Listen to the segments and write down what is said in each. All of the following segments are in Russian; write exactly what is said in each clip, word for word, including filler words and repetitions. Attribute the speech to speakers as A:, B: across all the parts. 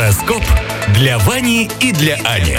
A: Гороскоп для Вани и для Ани.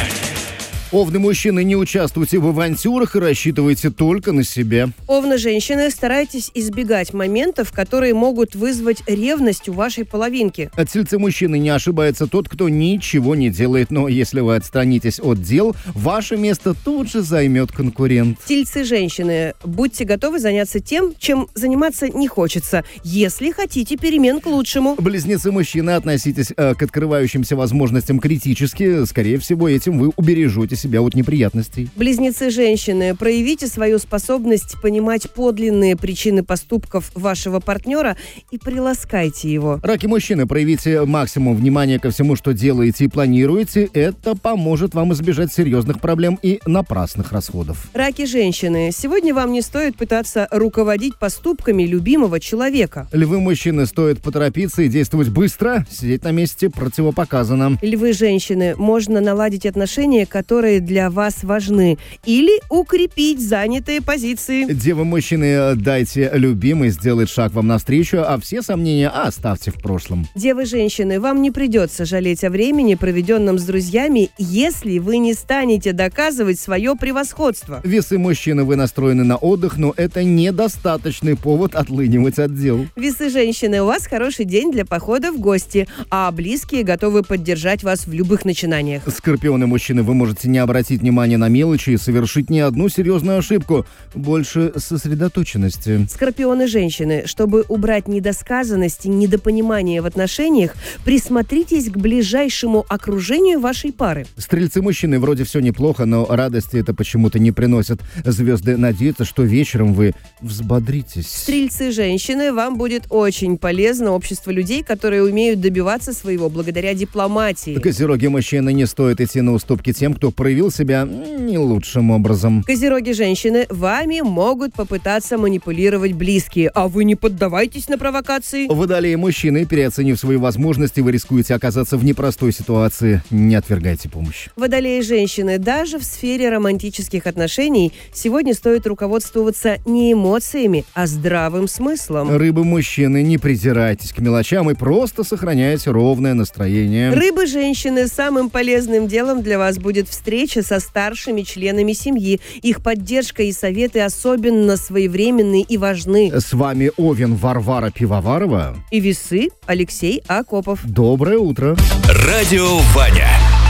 B: Овны мужчины, не участвуйте в авантюрах и рассчитывайте только на себя.
C: Овны женщины, старайтесь избегать моментов, которые могут вызвать ревность у вашей половинки.
B: От тельца мужчины не ошибается тот, кто ничего не делает, но если вы отстранитесь от дел, ваше место тут же займет конкурент.
C: Тельцы женщины, будьте готовы заняться тем, чем заниматься не хочется, если хотите перемен к лучшему.
B: Близнецы мужчины, относитесь э, к открывающимся возможностям критически, скорее всего, этим вы убережете себя от неприятностей.
C: Близнецы женщины, проявите свою способность понимать подлинные причины поступков вашего партнера и приласкайте его.
B: Раки мужчины, проявите максимум внимания ко всему, что делаете и планируете. Это поможет вам избежать серьезных проблем и напрасных расходов.
C: Раки женщины, сегодня вам не стоит пытаться руководить поступками любимого человека.
B: Львы мужчины, стоит поторопиться и действовать быстро. Сидеть на месте противопоказано.
C: Львы женщины, можно наладить отношения, которые для вас важны, или укрепить занятые позиции.
B: Девы мужчины, дайте любимой сделать шаг вам навстречу, а все сомнения оставьте в прошлом.
C: Девы женщины, вам не придется жалеть о времени, проведенном с друзьями, если вы не станете доказывать свое превосходство.
B: Весы мужчины, вы настроены на отдых, но это недостаточный повод отлынивать от дел.
C: Весы женщины, у вас хороший день для похода в гости, а близкие готовы поддержать вас в любых начинаниях.
B: Скорпионы мужчины, вы можете не обратить внимания на мелочи и совершить ни одну серьезную ошибку. Больше сосредоточенности.
C: Скорпионы женщины, чтобы убрать недосказанность и недопонимание в отношениях, присмотритесь к ближайшему окружению вашей пары.
B: Стрельцы мужчины, вроде все неплохо, но радости это почему-то не приносит. Звезды надеются, что вечером вы взбодритесь.
C: Стрельцы женщины, вам будет очень полезно общество людей, которые умеют добиваться своего благодаря дипломатии.
B: Козероги мужчины, не стоит идти на уступки тем, кто проявил себя не лучшим образом.
C: Козероги женщины, вами могут попытаться манипулировать близкие, а вы не поддавайтесь на провокации.
B: Водолеи мужчины, переоценив свои возможности, вы рискуете оказаться в непростой ситуации. Не отвергайте помощь.
C: Водолеи женщины, даже в сфере романтических отношений сегодня стоит руководствоваться не эмоциями, а здравым смыслом.
B: Рыбы мужчины, не придирайтесь к мелочам и просто сохраняйте ровное настроение.
C: Рыбы женщины, самым полезным делом для вас будет встреча со старшими членами семьи. Их поддержка и советы особенно своевременны и важны.
B: С вами Овен Варвара Пивоварова
C: и Весы Алексей Акопов.
B: Доброе утро.
A: Радио Ваня.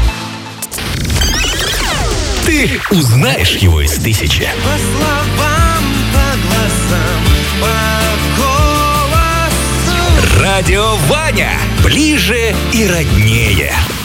A: Ты узнаешь его из тысячи.
D: По словам, по глазам, по голосу.
A: Радио Ваня. Ближе и роднее.